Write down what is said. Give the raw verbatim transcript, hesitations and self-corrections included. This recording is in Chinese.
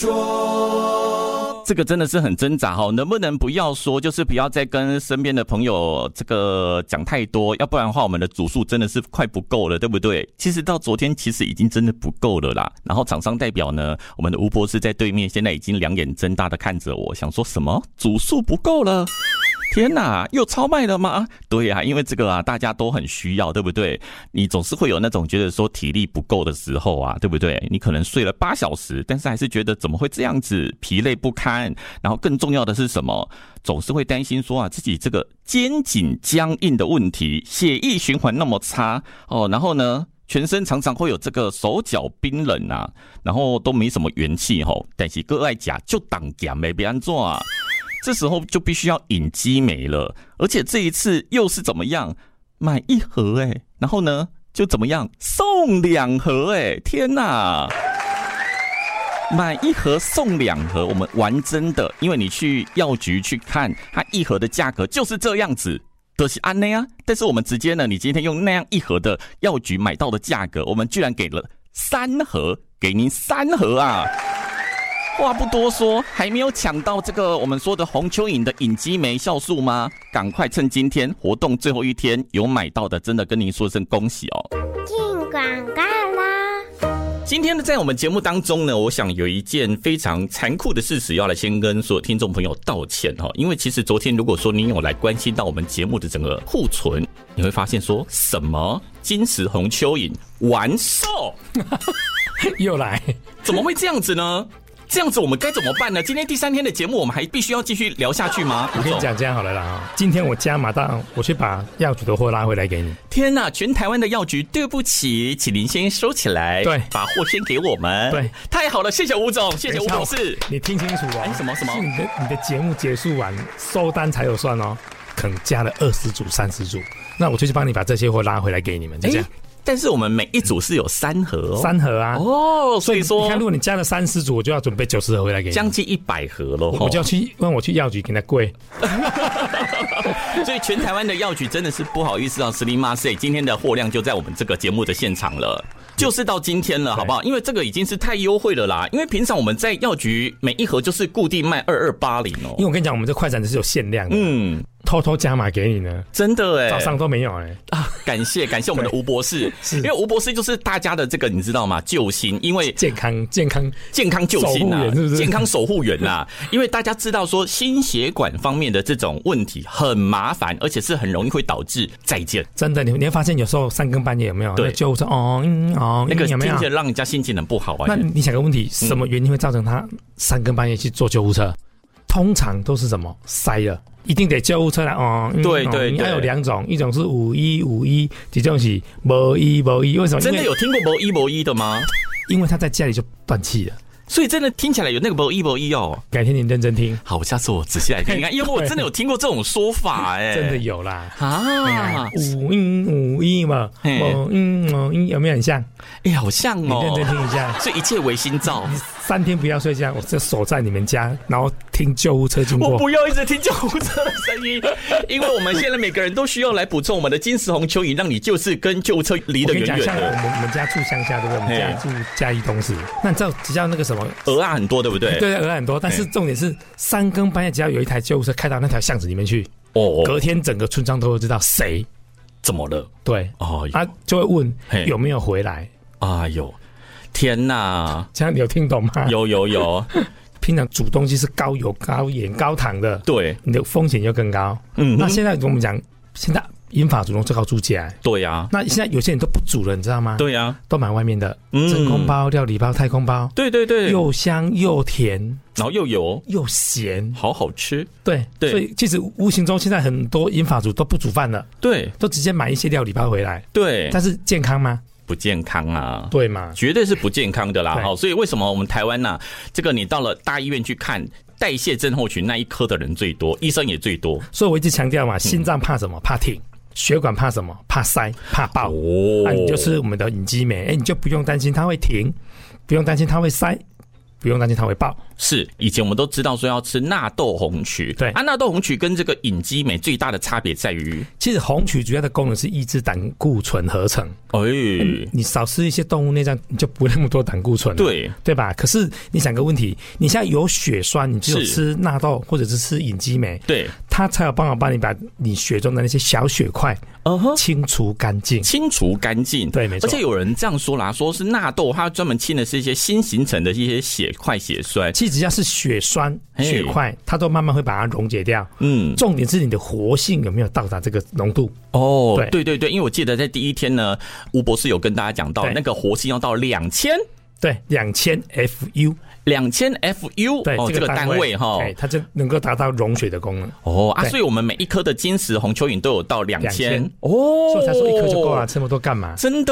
这个真的是很挣扎哈，能不能不要说，就是不要再跟身边的朋友这个讲太多，要不然的话我们的组数真的是快不够了，对不对？其实到昨天其实已经真的不够了啦。然后厂商代表呢，我们的吴博士在对面现在已经两眼睁大的看着我，想说什么组数不够了？天哪，又超卖了吗？对啊，因为这个啊，大家都很需要，对不对？你总是会有那种觉得说体力不够的时候啊，对不对？你可能睡了八小时，但是还是觉得怎么会这样子，疲累不堪。然后更重要的是什么？总是会担心说啊，自己这个肩颈僵硬的问题，血液循环那么差哦，然后呢？全身常常会有这个手脚冰冷啊，然后都没什么元气吼，但是各爱甲就挡减没别安做啊，这时候就必须要引激酶了，而且这一次又是怎么样？买一盒哎、欸，然后呢就怎么样送两盒哎、欸，天哪！买一盒送两盒，我们玩真的，因为你去药局去看，它一盒的价格就是这样子。就是安那啊，但是我们直接呢，你今天用那样一盒的药局买到的价格，我们居然给了三盒，给您三盒啊！话不多说，还没有抢到这个我们说的红蚯蚓的引激酶酵素吗？赶快趁今天活动最后一天有买到的，真的跟您说声恭喜哦！ 进广告啦！ 今天呢，在我们节目当中呢，我想有一件非常残酷的事实要来先跟所有听众朋友道歉哈，因为其实昨天如果说您有来关心到我们节目的整个库存，你会发现说什么金石红蚯蚓完售， 又来， 怎么会这样子呢？这样子我们该怎么办呢？今天第三天的节目，我们还必须要继续聊下去吗？ 我跟你讲，这样好了啦，今天我加码到，我去把药局的货拉回来给你。 天哪，全台湾的药局，对不起，请您先收起来， 对， 把货先给我们。 对， 太好了，谢谢吴总，谢谢吴博士。 你听清楚哦， 哎，什么什么？ 是你的你的节目结束完收单才有算哦，可能加了二十组、三十组，那我就去帮你把这些货拉回来给你们，就这样。 但是我们每一组是有三盒哦， 三盒啊， 哦，所以说， 你看，如果你加了三十组，我就要准备九十盒回来给你， 将近一百盒咯， 我就要去问我去药局给他跪。 所以全台湾的药局真的是不好意思啊，斯林马塞今天的货量就在我们这个节目的现场了。就是到今天了，好不好？因为这个已经是太优惠了啦。因为平常我们在药局每一盒就是固定卖二二八零哦。 因为我跟你讲，我们这快闪是有限量的， 嗯， 偷偷加码给你呢， 真的哎， 早上都没有哎啊！感谢感谢我们的吴博士，因为吴博士就是大家的这个你知道吗？救星，因为健康健康健康救星啊， 是不是健康守护员啊？因为大家知道说心血管方面的这种问题很麻烦，而且是很容易会导致再见。 真的，你你会发现有时候三更半夜有没有？ 对， 救护车哦嗯哦， 那个有没有？ 听起来让人家心情很不好啊。 那你想个问题，什么原因会造成他三更半夜去坐救护车？通常都是什么塞了，一定得救护车来哦。嗯、 对对对， 应该有两种，一种是五一五一，一种是无一无一。为什么？ 真的有听过无一无一的吗？ 因为他在家里就断气了。所以真的听起来有那个无一无一哦， 改天你认真听。 好，我下次我仔细来听看，因为我真的有听过这种说法哎、欸， 真的有啦啊， 五音五一嘛，五音五一有没有很像？ 哎、欸，好像哦， 你认真听一下。 所以一切唯心造。 你三天不要睡觉，我就守在你们家，然后听救护车经过。 我不要一直听救护车的声音，因为我们现在每个人都需要来补充我们的金石红蚯蚓，让你就是跟救护车离得远远的。 像我们我们家住乡下，对不对？我们家住嘉义东市，那你知道只要那个什么鹅啊很多，对不对？ 对，鹅很多，但是重点是三更半夜只要有一台救护车开到那条巷子里面去，哦，隔天整个村庄都会知道谁怎么了。 对，哦，啊就会问有没有回来。 哎呦，天哪！ 这样你有听懂吗？ 有有有。 平常煮东西是高油、高盐、高糖的， 对， 你的风险就更高。嗯，那现在我们讲，现在银发族都最高煮起来。 对呀、啊， 那现在有些人都不煮了，你知道吗？ 对呀、啊， 都买外面的真空包、料理包、太空包。 对对对， 又香又甜， 然后又油又咸， 好好吃。 对对，所以其实无形中现在很多银发族都不煮饭了， 对， 都直接买一些料理包回来。 对， 但是健康吗？ 不健康啊， 对嘛， 绝对是不健康的啦。好，所以为什么我们台湾呢、啊？这个你到了大医院去看，代谢症候群那一科的人最多，医生也最多。 所以我一直强调嘛，心脏怕什么？怕停。血管怕什么？怕塞，怕爆。哦，啊，你就是我们的引激酶，哎，你就不用担心它会停，不用担心它会塞， 不用担心它会爆。 是，以前我们都知道说要吃纳豆红曲， 对啊，纳豆红曲跟这个隐基美最大的差别在于， 其实红曲主要的功能是抑制胆固醇合成。 哎、 嗯，你少吃一些动物内脏，你就不会那么多胆固醇了， 对对吧？可是你想个问题，你现在有血栓，你只有吃纳豆或者是吃隐基美， 对， 它才有办法帮你把你血中的那些小血块清除干净， 清除干净， 对，没错。 而且有人这样说啦，说是纳豆它专门清的是一些新形成的一些血块血栓， 其实只要是血栓血块，它都慢慢会把它溶解掉。嗯，重点是你的活性有没有到达这个浓度。 哦，对对对对，因为我记得在第一天呢，吴博士有跟大家讲到，那个活性要到两千， 对，两千 F U。 两千 F U， 对、 哦、这个单位哈， 对，它就能够达到溶血的功能。 哦啊，所以我们每一颗的金石红蚯蚓都有到两千，哦， 所以才说一颗就够了，这么多干嘛？ 真的。